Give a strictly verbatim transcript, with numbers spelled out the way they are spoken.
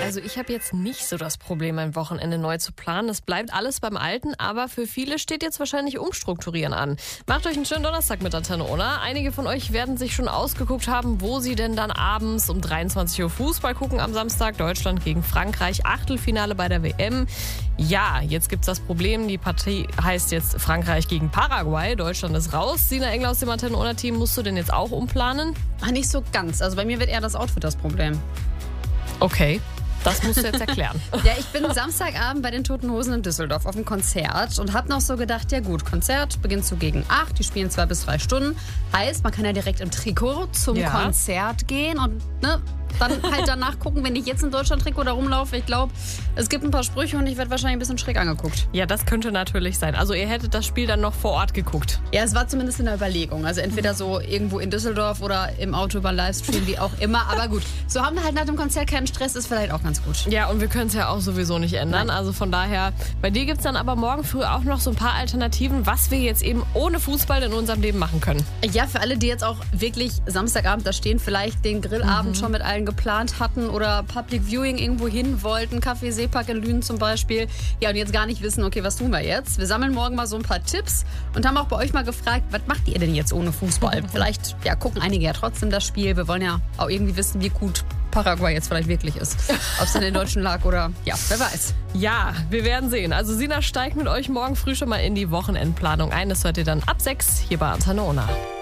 Also ich habe jetzt nicht so das Problem, ein Wochenende neu zu planen. Es bleibt alles beim Alten, aber für viele steht jetzt wahrscheinlich Umstrukturieren an. Macht euch einen schönen Donnerstag mit Antenne Unna. Einige von euch werden sich schon ausgeguckt haben, wo sie denn dann abends um dreiundzwanzig Uhr Fußball gucken am Samstag. Deutschland gegen Frankreich, Achtelfinale bei der W M. Ja, jetzt gibt's das Problem, die Partie heißt jetzt Frankreich gegen Paraguay. Deutschland ist raus. Sina Engler aus dem Antenne Unna-Team, musst du denn jetzt auch umplanen? Ach, nicht so ganz. Also bei mir wird eher das Outfit das Problem. Okay. Das musst du jetzt erklären. Ja, ich bin Samstagabend bei den Toten Hosen in Düsseldorf auf dem Konzert und hab noch so gedacht, ja gut, Konzert beginnt so gegen acht, die spielen zwei bis drei Stunden. Heißt, man kann ja direkt im Trikot zum Ja. Konzert gehen und ne, dann halt danach gucken, wenn ich jetzt in Deutschland-Trikot da rumlaufe. Ich glaube, es gibt ein paar Sprüche und ich werde wahrscheinlich ein bisschen schräg angeguckt. Ja, das könnte natürlich sein. Also ihr hättet das Spiel dann noch vor Ort geguckt. Ja, es war zumindest in der Überlegung. Also entweder so irgendwo in Düsseldorf oder im Auto über Livestream, wie auch immer. Aber gut, so haben wir halt nach dem Konzert keinen Stress, ist vielleicht auch ganz gut. Ja, und wir können es ja auch sowieso nicht ändern. Nein. Also von daher, bei dir gibt es dann aber morgen früh auch noch so ein paar Alternativen, was wir jetzt eben ohne Fußball in unserem Leben machen können. Ja, für alle, die jetzt auch wirklich Samstagabend da stehen, vielleicht den Grillabend schon mit allen geplant hatten oder Public Viewing irgendwo hin wollten, Café Seepark in Lünen zum Beispiel. Ja, und jetzt gar nicht wissen, okay, was tun wir jetzt? Wir sammeln morgen mal so ein paar Tipps und haben auch bei euch mal gefragt, was macht ihr denn jetzt ohne Fußball? Vielleicht ja, gucken einige ja trotzdem das Spiel. Wir wollen ja auch irgendwie wissen, wie gut Paraguay jetzt vielleicht wirklich ist. Ob es in den Deutschen lag oder ja, wer weiß. Ja, wir werden sehen. Also Sina steigt mit euch morgen früh schon mal in die Wochenendplanung ein. Das hört ihr dann ab sechs hier bei Antenne Unna.